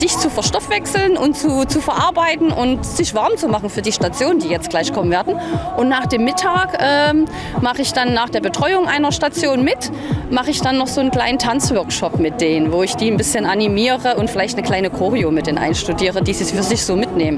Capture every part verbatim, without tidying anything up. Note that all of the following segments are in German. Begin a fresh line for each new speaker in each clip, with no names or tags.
Sich zu verstoffwechseln und zu, zu verarbeiten und sich warm zu machen für die Stationen, die jetzt gleich kommen werden. Und nach dem Mittag ähm, mache ich dann nach der Betreuung einer Station mit, mache ich dann noch so einen kleinen Tanzworkshop mit denen, wo ich die ein bisschen animiere und vielleicht eine kleine Choreo mit denen einstudiere, die sie für sich so mitnehmen.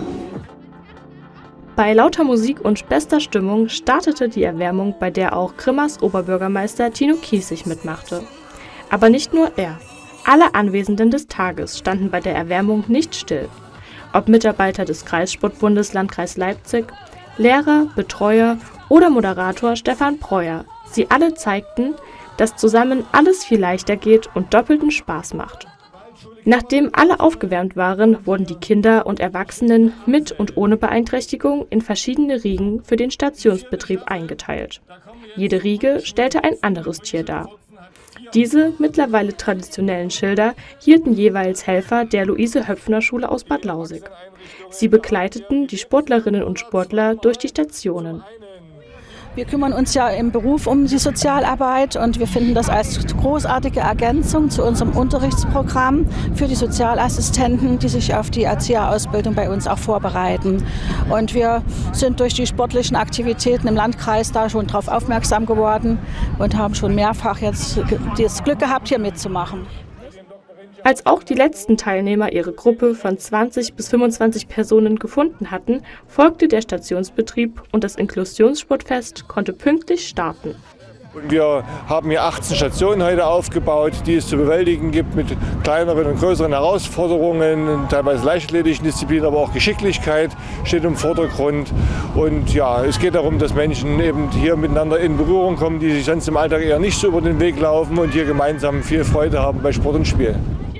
Bei lauter Musik und bester Stimmung startete die Erwärmung, bei der auch Grimmers Oberbürgermeister Tino Kiessig mitmachte. Aber nicht nur er. Alle Anwesenden des Tages standen bei der Erwärmung nicht still. Ob Mitarbeiter des Kreissportbundes Landkreis Leipzig, Lehrer, Betreuer oder Moderator Stefan Breuer, sie alle zeigten, dass zusammen alles viel leichter geht und doppelten Spaß macht. Nachdem alle aufgewärmt waren, wurden die Kinder und Erwachsenen mit und ohne Beeinträchtigung in verschiedene Riegen für den Stationsbetrieb eingeteilt. Jede Riege stellte ein anderes Tier dar. Diese mittlerweile traditionellen Schilder hielten jeweils Helfer der Luise-Höpfner-Schule aus Bad Lausick. Sie begleiteten die Sportlerinnen und Sportler durch die Stationen.
Wir kümmern uns ja im Beruf um die Sozialarbeit und wir finden das als großartige Ergänzung zu unserem Unterrichtsprogramm für die Sozialassistenten, die sich auf die Erzieherausbildung bei uns auch vorbereiten. Und wir sind durch die sportlichen Aktivitäten im Landkreis da schon darauf aufmerksam geworden und haben schon mehrfach jetzt das Glück gehabt, hier mitzumachen.
Als auch die letzten Teilnehmer ihre Gruppe von zwanzig bis fünfundzwanzig Personen gefunden hatten, folgte der Stationsbetrieb und das Inklusionssportfest konnte pünktlich starten.
Wir haben hier achtzehn Stationen heute aufgebaut, die es zu bewältigen gibt mit kleineren und größeren Herausforderungen, teilweise leichtathletischen Disziplinen, aber auch Geschicklichkeit steht im Vordergrund. Und ja, es geht darum, dass Menschen eben hier miteinander in Berührung kommen, die sich sonst im Alltag eher nicht so über den Weg laufen und hier gemeinsam viel Freude haben bei Sport und Spiel.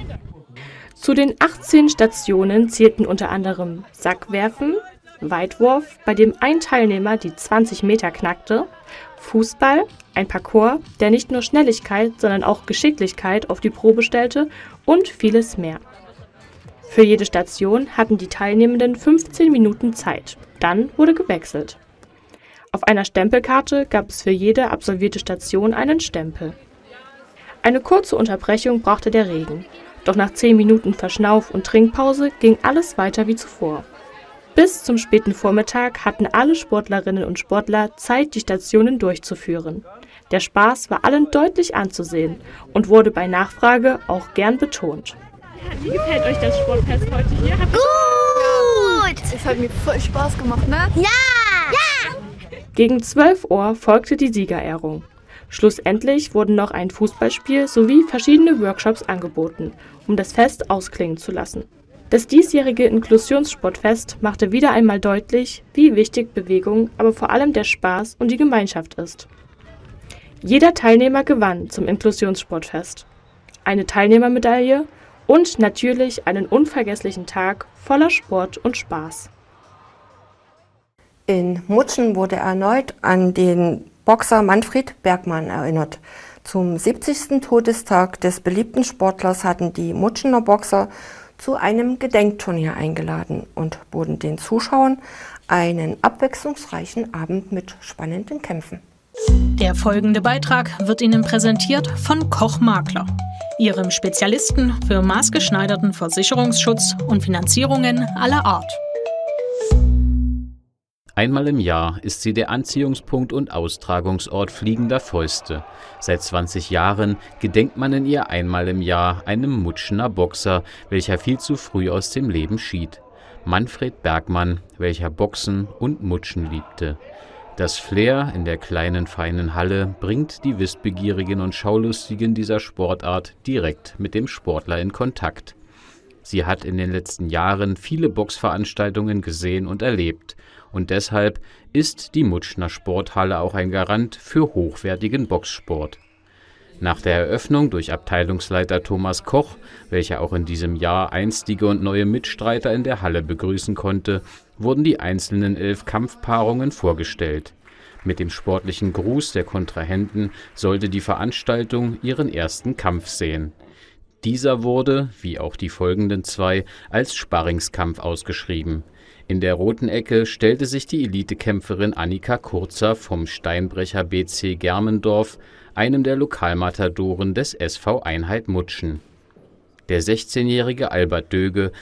Zu den achtzehn Stationen zählten unter anderem Sackwerfen, Weitwurf, bei dem ein Teilnehmer die zwanzig Meter knackte, Fußball, ein Parcours, der nicht nur Schnelligkeit, sondern auch Geschicklichkeit auf die Probe stellte und vieles mehr. Für jede Station hatten die Teilnehmenden fünfzehn Minuten Zeit. Dann wurde gewechselt. Auf einer Stempelkarte gab es für jede absolvierte Station einen Stempel. Eine kurze Unterbrechung brachte der Regen. Doch nach zehn Minuten Verschnauf- und Trinkpause ging alles weiter wie zuvor. Bis zum späten Vormittag hatten alle Sportlerinnen und Sportler Zeit, die Stationen durchzuführen. Der Spaß war allen deutlich anzusehen und wurde bei Nachfrage auch gern betont. Wie gefällt euch das Sportfest heute hier?
Gut! Es hat mir voll Spaß gemacht, ne? Ja! Ja!
Gegen zwölf Uhr folgte die Siegerehrung. Schlussendlich wurden noch ein Fußballspiel sowie verschiedene Workshops angeboten, um das Fest ausklingen zu lassen. Das diesjährige Inklusionssportfest machte wieder einmal deutlich, wie wichtig Bewegung, aber vor allem der Spaß und die Gemeinschaft ist. Jeder Teilnehmer gewann zum Inklusionssportfest. Eine Teilnehmermedaille und natürlich einen unvergesslichen Tag voller Sport und Spaß.
In Mutschen wurde erneut an den Boxer Manfred Bergmann erinnert. Zum siebzigsten Todestag des beliebten Sportlers hatten die Mutschener Boxer zu einem Gedenkturnier eingeladen und boten den Zuschauern einen abwechslungsreichen Abend mit spannenden Kämpfen.
Der folgende Beitrag wird Ihnen präsentiert von Koch Makler, Ihrem Spezialisten für maßgeschneiderten Versicherungsschutz und Finanzierungen aller Art.
Einmal im Jahr ist sie der Anziehungspunkt und Austragungsort fliegender Fäuste. Seit zwanzig Jahren gedenkt man in ihr einmal im Jahr einem Mutschener Boxer, welcher viel zu früh aus dem Leben schied. Manfred Bergmann, welcher Boxen und Mutschen liebte. Das Flair in der kleinen, feinen Halle bringt die Wissbegierigen und Schaulustigen dieser Sportart direkt mit dem Sportler in Kontakt. Sie hat in den letzten Jahren viele Boxveranstaltungen gesehen und erlebt. Und deshalb ist die Mutschener Sporthalle auch ein Garant für hochwertigen Boxsport. Nach der Eröffnung durch Abteilungsleiter Thomas Koch, welcher auch in diesem Jahr einstige und neue Mitstreiter in der Halle begrüßen konnte, wurden die einzelnen elf Kampfpaarungen vorgestellt. Mit dem sportlichen Gruß der Kontrahenten sollte die Veranstaltung ihren ersten Kampf sehen. Dieser wurde, wie auch die folgenden zwei, als Sparringskampf ausgeschrieben. In der roten Ecke stellte sich die Elitekämpferin Annika Kurzer vom Steinbrecher B C Germendorf, einem der Lokalmatadoren des S V Einheit Mutschen. Der sechzehnjährige Albert Döge